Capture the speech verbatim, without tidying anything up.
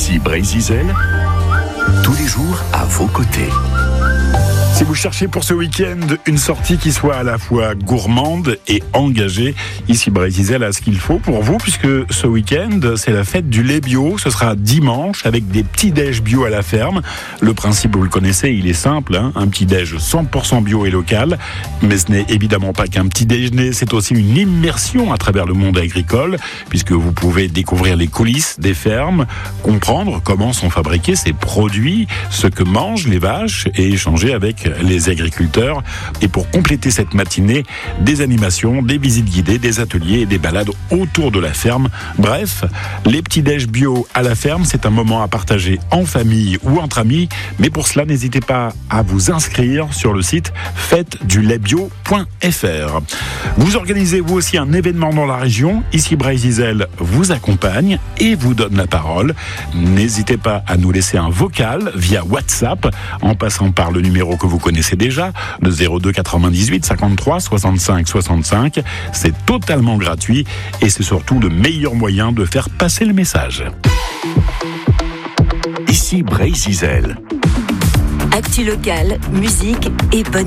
Ici Brézizel, tous les jours à vos côtés. Si vous cherchez pour ce week-end une sortie qui soit à la fois gourmande et engagée, ici Brézizel a ce qu'il faut pour vous, puisque ce week-end, c'est la fête du lait bio. Ce sera dimanche avec des petits déj bio à la ferme. Le principe, vous le connaissez, il est simple, hein, un petit déj cent pour cent bio et local. Mais ce n'est évidemment pas qu'un petit déjeuner, c'est aussi une immersion à travers le monde agricole, puisque vous pouvez découvrir les coulisses des fermes, comprendre comment sont fabriqués ces produits, ce que mangent les vaches et échanger avec les agriculteurs. Et pour compléter cette matinée, des animations, des visites guidées, des ateliers et des balades autour de la ferme. Bref, les petits déj bio à la ferme, c'est un moment à partager en famille ou entre amis. Mais pour cela, n'hésitez pas à vous inscrire sur le site fête du lait bio point f r. Vous organisez vous aussi un événement dans la région. Ici Brézizel vous accompagne et vous donne la parole. N'hésitez pas à nous laisser un vocal via WhatsApp en passant par le numéro que vous connaissez déjà, le zéro deux quatre-vingt-dix-huit cinquante-trois soixante-cinq soixante-cinq. C'est totalement gratuit et c'est surtout le meilleur moyen de faire passer le message. Ici Brézizel. Actu locale, musique et bonne